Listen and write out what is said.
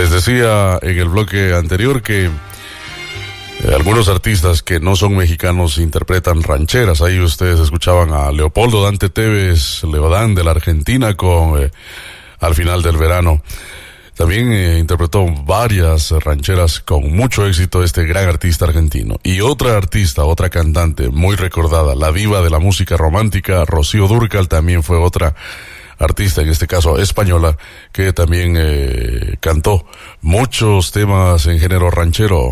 Les decía en el bloque anterior que algunos artistas que no son mexicanos interpretan rancheras. Ahí ustedes escuchaban a Leopoldo Dante Tevez, Leodán de la Argentina con Al final del verano. También interpretó varias rancheras con mucho éxito este gran artista argentino. Y otra artista, otra cantante muy recordada, la diva de la música romántica, Rocío Dúrcal, también fue otra artista, en este caso española, que también cantó muchos temas en género ranchero.